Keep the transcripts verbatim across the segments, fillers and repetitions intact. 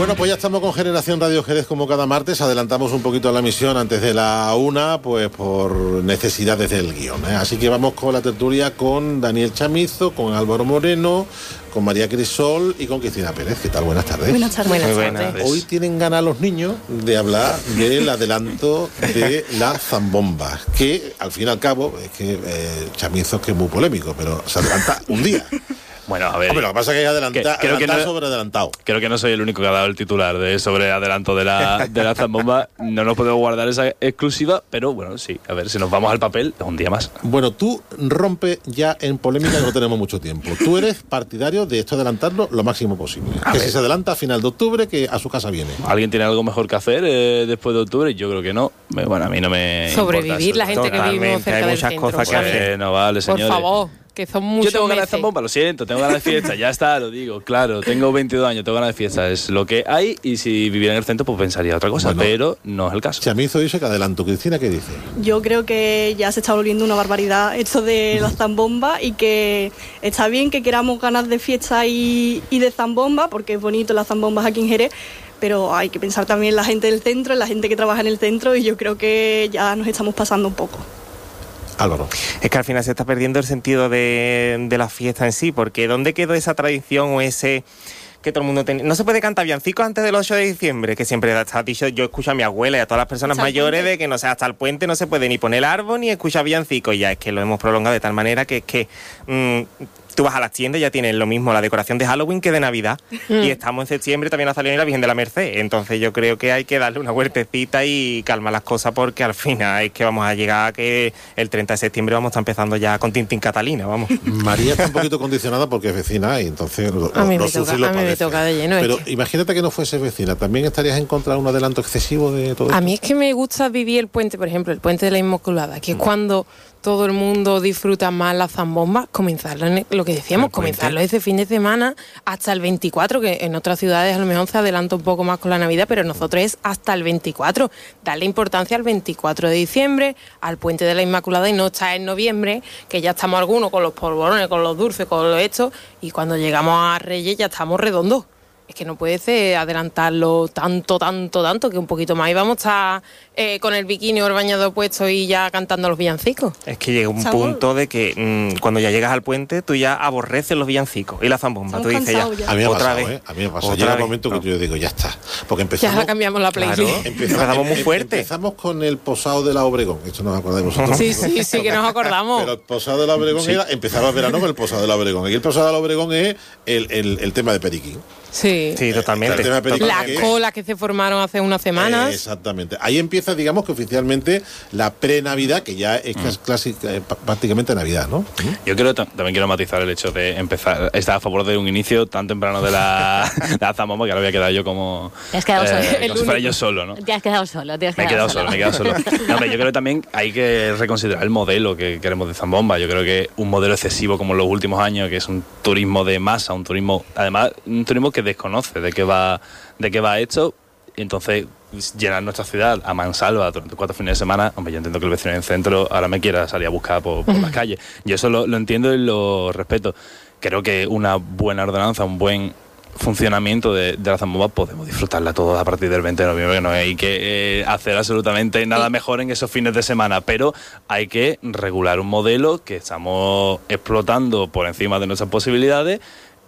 Bueno, pues ya estamos con Generación Radio Jerez como cada martes. Adelantamos un poquito la emisión antes de la una, pues por necesidades del guión, ¿eh? Así que vamos con la tertulia con Daniel Chamizo, con Álvaro Moreno, con María Crisol y con Cristina Pérez. ¿Qué tal? Buenas tardes. Buenas tardes. Buenas Buenas tardes. Hoy tienen ganas los niños de hablar del adelanto de la zambomba, que al fin y al cabo es que eh, Chamizo es que es muy polémico, pero se adelanta un día. Bueno, a ver. Hombre, lo que pasa es que hay adelanta, que, creo que no, sobre adelantado. Creo que no soy el único que ha dado el titular de sobre adelanto de la, de la zambomba. No nos podemos guardar esa exclusiva, pero bueno, sí. A ver, si nos vamos al papel, un día más. Bueno, tú rompe ya en polémica, que no tenemos mucho tiempo. Tú eres partidario de esto adelantarlo lo máximo posible. A que ver. Si se adelanta a final de octubre, que a su casa viene. ¿Alguien tiene algo mejor que hacer eh, después de octubre? Yo creo que no. Bueno, a mí no me sobrevivir importa, la gente que vivimos cerca hay del muchas centro. cosas que hacer. Eh, no vale, señores. Por favor. Que son muchos Yo tengo ganas de meses. zambomba, lo siento, tengo ganas de fiesta, ya está, lo digo, claro, tengo veintidós años, tengo ganas de fiesta, es lo que hay, y si viviera en el centro pues pensaría otra cosa, bueno, pero no es el caso. Chamizo dice que adelanto. Cristina, ¿qué dice? Yo creo que ya se está volviendo una barbaridad esto de las zambombas y que está bien que queramos ganas de fiesta y, y de zambomba, porque es bonito las zambombas aquí en Jerez, pero hay que pensar también en la gente del centro, en la gente que trabaja en el centro, y yo creo que ya nos estamos pasando un poco. Álvaro. Es que al final se está perdiendo el sentido de, de la fiesta en sí, porque ¿dónde quedó esa tradición o ese que todo el mundo tenía? No se puede cantar villancicos antes del ocho de diciembre, que siempre está dicho, yo escucho a mi abuela y a todas las personas mayores de que no sé, hasta el puente no se puede ni poner el árbol ni escuchar villancicos, y ya es que lo hemos prolongado de tal manera que es que mmm, tú vas a las tiendas y ya tienes lo mismo la decoración de Halloween que de Navidad. Mm. Y estamos en septiembre, también ha salido la Virgen de la Merced. Entonces yo creo que hay que darle una huertecita y calmar las cosas, porque al final es que vamos a llegar a que el treinta de septiembre vamos a estar empezando ya con Tintín Catalina, vamos. María está un poquito condicionada porque es vecina y entonces lo, a mí, lo me, toca, lo a mí me toca de lleno. Pero es que... imagínate que no fuese vecina, ¿también estarías en contra de un adelanto excesivo de todo esto? A mí es que me gusta vivir el puente, por ejemplo, el puente de la Inmaculada, que es mm. cuando todo el mundo disfruta más la zambomba, comenzarlo en lo que decíamos, comenzarlo ese fin de semana hasta el veinticuatro, que en otras ciudades a lo mejor se adelanta un poco más con la Navidad, pero nosotros es hasta el veinticuatro. Darle importancia al veinticuatro de diciembre, al puente de la Inmaculada, y no estar en noviembre, que ya estamos algunos con los polvorones, con los dulces, con lo esto, y cuando llegamos a Reyes ya estamos redondos. Es que no puede ser adelantarlo tanto, tanto, tanto, que un poquito más. Y vamos a estar eh, con el bikini o el bañador puesto y ya cantando los villancicos. Es que llega un ¿Sabor? punto de que mmm, cuando ya llegas al puente, tú ya aborreces los villancicos y la zambomba. Tú dices ya, ya. A mí me ha otra pasado, vez. ¿eh? A mí me pasa. Llega un momento no. que yo digo, ya está. Porque empezamos... Ya cambiamos la playlist. Claro, empezamos, empezamos muy fuerte. Empezamos con el posado de la Obregón. Esto nos acordáis vosotros. Sí, sí, sí, que nos acordamos. Pero el posado de la Obregón sí. era... Empezaba el verano con el posado de la Obregón. Aquí el posado de la Obregón es el, el, el tema de Periquín. Sí, sí, totalmente. Las colas que se formaron hace unas semanas. Eh, exactamente. Ahí empieza, digamos que oficialmente la pre-Navidad, que ya es mm. clásica, eh, prácticamente Navidad, ¿no? Yo quiero, también quiero matizar el hecho de empezar, estar a favor de un inicio tan temprano de la, de la zambomba, que ahora voy a quedar yo como... Te has quedado eh, solo. Como si fuera yo solo, ¿no? Te has quedado solo, te has me he quedado, quedado solo. solo. Me he quedado solo. No, hombre, yo creo que también hay que reconsiderar el modelo que queremos de zambomba. Yo creo que un modelo excesivo como en los últimos años, que es un turismo de masa, un turismo, además, un turismo que desconoce de qué va, de qué va hecho, y entonces llenar nuestra ciudad a mansalva durante cuatro fines de semana. Hombre, yo entiendo que el vecino en el centro ahora me quiera salir a buscar por, por las calles. Yo eso lo, lo entiendo y lo respeto. Creo que una buena ordenanza, un buen funcionamiento de, de la zambomba podemos disfrutarla todos a partir del veinte de noviembre, que no hay que eh, hacer absolutamente nada mejor en esos fines de semana, pero hay que regular un modelo que estamos explotando por encima de nuestras posibilidades,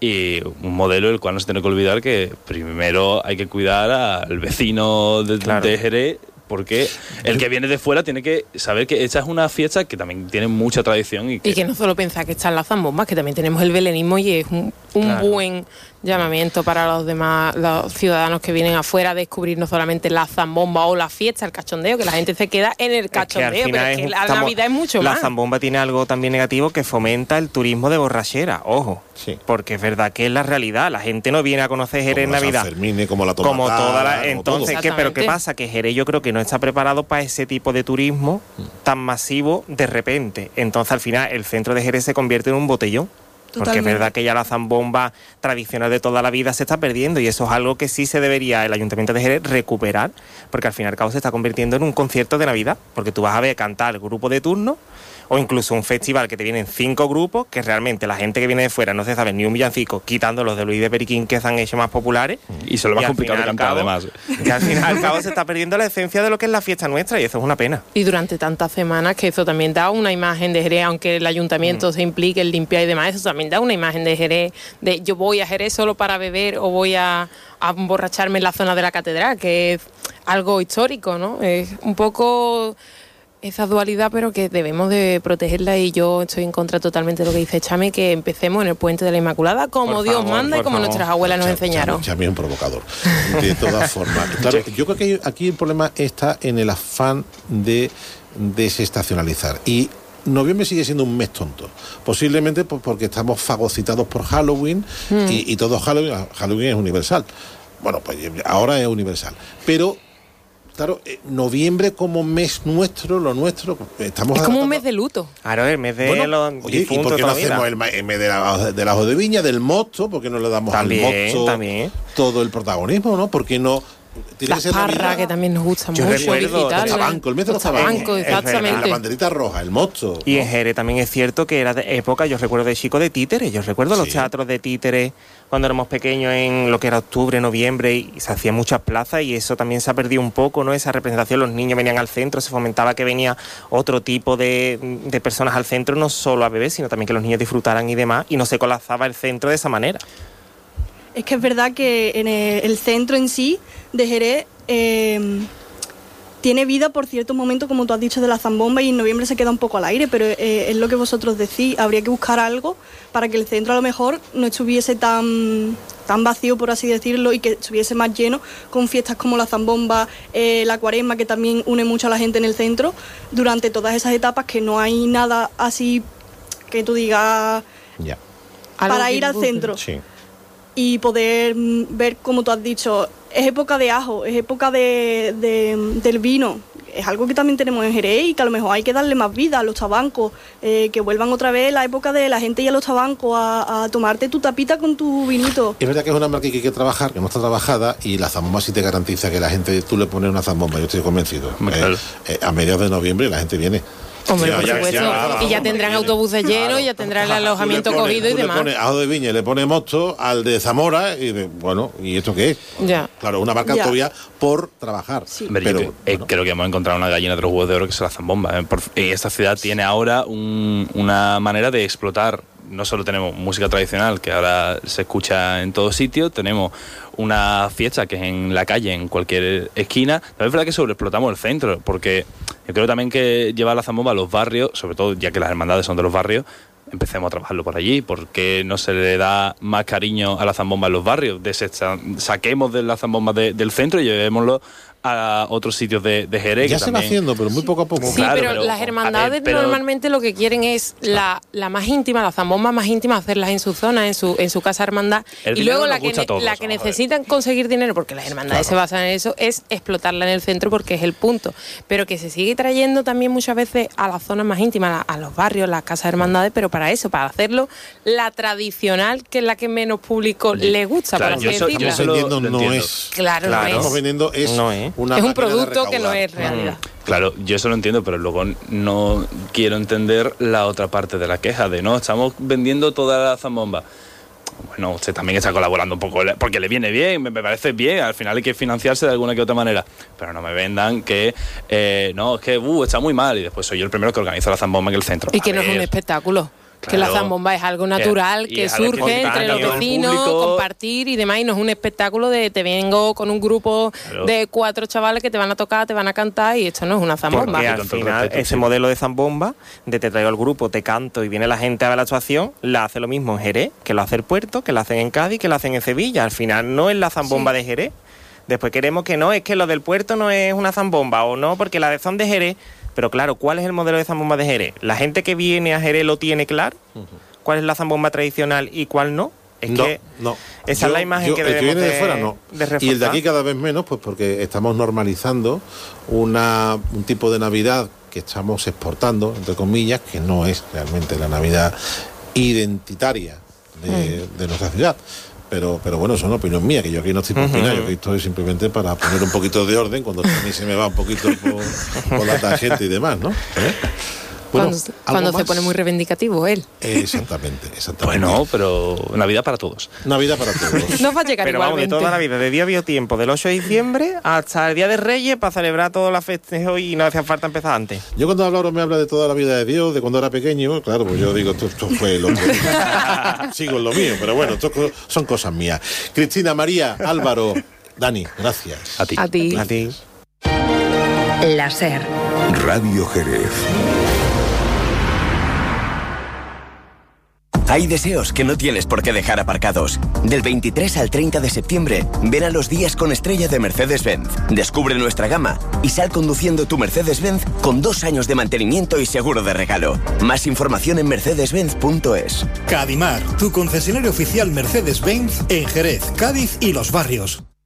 y un modelo el cual no se tiene que olvidar que primero hay que cuidar al vecino de, claro. de Jerez, porque el que viene de fuera tiene que saber que esta es una fiesta que también tiene mucha tradición. Y que, y que no solo pensar que están las zambombas, que también tenemos el belenismo, y es un, un claro. buen llamamiento para los demás, los ciudadanos que vienen afuera, a descubrir no solamente la zambomba o la fiesta, el cachondeo, que la gente se queda en el cachondeo, es que pero es que la estamos, Navidad es mucho la más. La zambomba tiene algo también negativo, que fomenta el turismo de borrachera, ojo, sí. porque es verdad que es la realidad, la gente no viene a conocer Jerez en Navidad. San Fermín, como la tomatada, como toda la, como entonces, ¿qué, pero qué pasa? Que Jerez yo creo que no está preparado para ese tipo de turismo tan masivo de repente. Entonces al final el centro de Jerez se convierte en un botellón. Totalmente. Porque es verdad que ya la zambomba tradicional de toda la vida se está perdiendo, y eso es algo que sí se debería el Ayuntamiento de Jerez recuperar, porque al fin y al cabo se está convirtiendo en un concierto de Navidad, porque tú vas a ver cantar el grupo de turno o incluso un festival que te vienen cinco grupos, que realmente la gente que viene de fuera no se sabe ni un villancico, quitando los de Luis de Periquín que se han hecho más populares. Y se lo más complicado de cantar, cabo, además. Que al final al cabo se está perdiendo la esencia de lo que es la fiesta nuestra, y eso es una pena. Y durante tantas semanas que eso también da una imagen de Jerez, aunque el ayuntamiento mm. se implique en limpiar y demás, eso también da una imagen de Jerez, de yo voy a Jerez solo para beber o voy a, a emborracharme en la zona de la catedral, que es algo histórico, ¿no? Es un poco esa dualidad, pero que debemos de protegerla, y yo estoy en contra totalmente de lo que dice Chami, que empecemos en el Puente de la Inmaculada como por Dios favor, manda y como favor. nuestras abuelas nos Chami, enseñaron. Chami es un provocador, de todas formas. Claro, yo creo que aquí el problema está en el afán de desestacionalizar, y noviembre sigue siendo un mes tonto, posiblemente porque estamos fagocitados por Halloween, mm. y, y todo Halloween, Halloween es universal. Bueno, pues ahora es universal, pero claro, eh, noviembre como mes nuestro, lo nuestro, estamos... Es como un mes de luto. Claro, el mes de bueno, los oye, difuntos. ¿y por qué no hacemos el, el mes de la, del ajo de viña, del mosto? ¿Por qué no le damos también, al mosto también. todo el protagonismo, no? ¿Por qué no...? Tiene Las parras, que también nos gustan Yo mucho. Recuerdo, los tabancos, el mes de los tabancos. Exactamente. La banderita roja, el mosto. Y ¿no? en Jerez también es cierto que era de época, yo recuerdo de chico, de títeres. Yo recuerdo sí. los teatros de títeres cuando éramos pequeños, en lo que era octubre, noviembre, y se hacían muchas plazas, y eso también se ha perdido un poco, ¿no? Esa representación, los niños venían al centro, se fomentaba que venía otro tipo de, de personas al centro, no solo a beber, sino también que los niños disfrutaran y demás, y no se colapsaba el centro de esa manera. Es que es verdad que en el, el centro en sí de Jerez eh, tiene vida por ciertos momentos, como tú has dicho, de la zambomba, y en noviembre se queda un poco al aire, pero eh, es lo que vosotros decís, habría que buscar algo para que el centro a lo mejor no estuviese tan, tan vacío, por así decirlo, y que estuviese más lleno con fiestas como la zambomba, eh, la cuaresma, que también une mucho a la gente en el centro, durante todas esas etapas que no hay nada así que tú digas yeah. para ir al centro. Sí. Y poder ver, como tú has dicho, es época de ajo, es época de, de, del vino. Es algo que también tenemos en Jerez y que a lo mejor hay que darle más vida a los tabancos, eh, que vuelvan otra vez la época de la gente y a los tabancos a, a tomarte tu tapita con tu vinito. Es verdad que es una marca que hay que trabajar, que no está trabajada, y la zambomba sí te garantiza que la gente, tú le pones una zambomba, yo estoy convencido. Claro. Eh, eh, a mediados de noviembre la gente viene. Hombre, ya, por ya, supuesto. ya, y ya tendrán autobuses llenos, claro. ya tendrán el alojamiento pones, cogido y tú demás. Le pones ajo de viña, le pones mosto al de Zamora, y de, bueno, ¿y esto qué es? Ya. Claro, una marca ya. todavía por trabajar. Sí. Hombre, pero yo creo, eh, bueno. creo que hemos encontrado una gallina de los huevos de oro, que es la zambomba. Eh, por, eh, esta ciudad tiene ahora un, una manera de explotar. No solo tenemos música tradicional, que ahora se escucha en todos sitios, tenemos una fiesta que es en la calle, en cualquier esquina. Pero es verdad que sobreexplotamos el centro, porque yo creo también que llevar la zambomba a los barrios, sobre todo ya que las hermandades son de los barrios, empecemos a trabajarlo por allí. ¿Por qué no se le da más cariño a la zambomba en los barrios? Desesta- saquemos de la zambomba de, del centro y llevémoslo a otros sitios de, de Jerez. Ya que se también... va haciendo, pero muy poco a poco. Sí, Claro, pero, pero- las hermandades a ver, pero- normalmente lo que quieren es la, la más íntima, la zambomba más íntima, hacerlas en su zona, en su en su casa hermandad. El Y dinero luego la nos que, gusta a todos, la que vamos a ver. necesitan conseguir dinero, porque las hermandades Claro. se basan en eso, es explotarla en el centro, porque es el punto. Pero que se sigue trayendo también muchas veces a las zonas más íntimas, a, a los barrios, las casas hermandades, pero para eso, para hacerlo la tradicional, que es la que menos público le gusta, Claro, por yo así eso- decirlo. yo eso lo- vendiendo lo no entiendo. es. Claro, Claro. no Estamos es. vendiendo es, No es. una Es un máquina de producto que no recaudar. es realidad. Claro, yo eso lo entiendo, pero luego no quiero entender la otra parte de la queja de no, estamos vendiendo toda la zambomba. Bueno, usted también está colaborando un poco, porque le viene bien, me, me parece bien, al final hay que financiarse de alguna que otra manera, pero no me vendan que, eh, no, es que, uh, está muy mal, y después soy yo el primero que organiza la zambomba en el centro. Y que A no es un ver. espectáculo. Que Claro. la zambomba es algo natural, Y que es algo surge entre los espontáneo, vecinos, público. compartir y demás, y no es un espectáculo de te vengo con un grupo Claro. de cuatro chavales que te van a tocar, te van a cantar, y esto no es una zambomba. Porque al Con todo el final respeto, ese sí. modelo de zambomba, de te traigo al grupo, te canto y viene la gente a ver la actuación, la hace lo mismo en Jerez, que lo hace el Puerto, que lo hacen en Cádiz, que lo hacen en Sevilla. Al final no es la zambomba Sí. de Jerez. Después queremos que no, es que lo del Puerto no es una zambomba, o no, porque la de son de Jerez. Pero claro, ¿cuál es el modelo de zambomba de Jerez? ¿La gente que viene a Jerez lo tiene claro? ¿Cuál es la zambomba tradicional y cuál no? Es no, que no. esa Yo- es la imagen yo- que el que debemos viene de, de- fuera no. de reforzar. Y el de aquí cada vez menos, pues porque estamos normalizando una, un tipo de Navidad que estamos exportando, entre comillas, que no es realmente la Navidad identitaria de, de nuestra ciudad. Pero, pero bueno, eso es una opinión mía, que yo aquí no estoy por opinar, yo aquí estoy simplemente para poner un poquito de orden cuando a mí se me va un poquito por, por la tangente y demás, ¿no? ¿Eh? Bueno, cuando cuando se pone muy reivindicativo él. Exactamente, exactamente. Bueno, pero Navidad para todos. Navidad para todos. Nos va a llegar Pero vamos, de igualmente. toda la vida, de día había tiempo, del ocho de diciembre hasta el Día de Reyes para celebrar todos los festejos y no hacía falta empezar antes. Yo cuando hablo me habla de toda la vida de Dios, de cuando era pequeño, claro, pues yo digo, esto, esto fue lo que... Sigo en lo mío, pero bueno, esto son cosas mías. Cristina, María, Álvaro, Dani, gracias. A ti. A ti. A ti. La SER. Radio Jerez. Hay deseos que no tienes por qué dejar aparcados. Del veintitrés al treinta de septiembre, ven a los días con estrella de Mercedes-Benz. Descubre nuestra gama y sal conduciendo tu Mercedes-Benz con dos años de mantenimiento y seguro de regalo. Más información en mercedes benz punto es. Cadimar, tu concesionario oficial Mercedes-Benz en Jerez, Cádiz y Los Barrios.